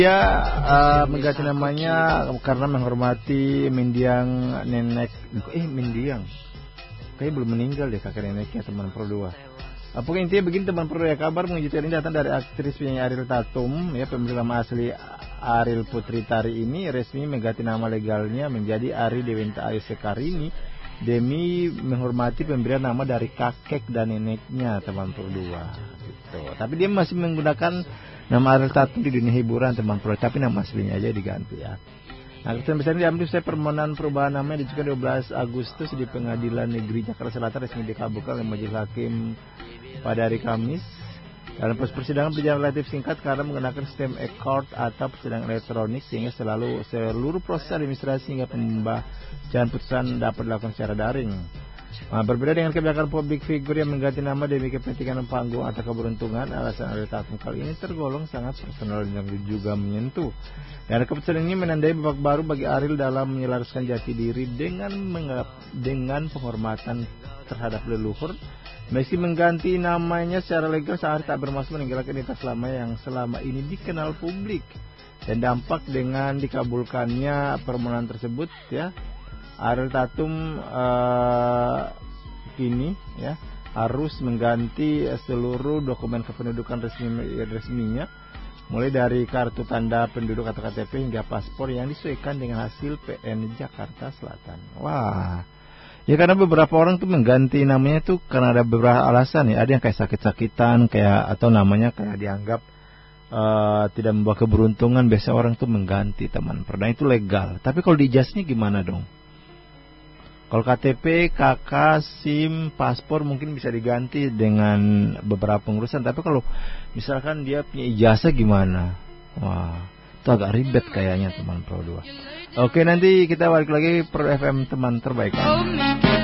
Dia mengganti namanya karena menghormati mendiang nenek. Mendiang kayaknya belum meninggal deh kakek neneknya teman Pro 2. Pokoknya intinya begini teman Pro ya, kabar mengejutkan ini datang dari aktris penyanyi Ariel Tatum ya. Pemilik nama asli Ariel Putri Tari ini resmi mengganti nama legalnya menjadi Ari Dewenta Ayu Sekarini demi menghormati pemberian nama dari kakek dan neneknya teman Pro 2 gitu. Tapi dia masih menggunakan nama Ariel Tatum di dunia hiburan teman Pro, tapi nama aslinya aja diganti ya. Nah, keputusan besar ini diambil setelah permohonan perubahan nama yang diajukan 12 Agustus di Pengadilan Negeri Jakarta Selatan resmi dikabulkan oleh Majelis Hakim pada hari Kamis. Dalam proses persidangan berjalan relatif singkat karena menggunakan sistem e-court atau persidangan elektronik sehingga seluruh proses administrasi hingga pembacaan putusan dapat dilakukan secara daring. Nah, berbeda dengan kebijakan publik figur yang mengganti nama demi kepentingan panggung atau keberuntungan, alasan Ariel Tatum kali ini tergolong sangat personal dan juga menyentuh. Dan keputusan ini menandai babak baru bagi Ariel dalam menyelaraskan jati diri dengan penghormatan terhadap leluhur. Meski mengganti namanya secara legal, Ariel tak bermaksud meninggalkan identitas lama yang selama ini dikenal publik. Dan dampak dengan dikabulkannya permohonan tersebut ya, Ariel Tatum kini ya harus mengganti seluruh dokumen kependudukan resminya, mulai dari kartu tanda penduduk atau KTP hingga paspor yang disesuaikan dengan hasil PN Jakarta Selatan. Wah, ya karena beberapa orang tuh mengganti namanya tuh karena ada beberapa alasan ya. Ada yang kayak sakit-sakitan, kayak atau namanya kayak dianggap tidak membawa keberuntungan. Biasa orang tuh mengganti teman. Pernah itu legal. Tapi kalau di ijazahnya gimana dong? Kalau KTP, KK, SIM, paspor mungkin bisa diganti dengan beberapa pengurusan. Tapi kalau misalkan dia punya ijazah gimana? Wah, itu agak ribet kayaknya teman Pro 2. Oke, nanti kita balik lagi Pro FM teman terbaik.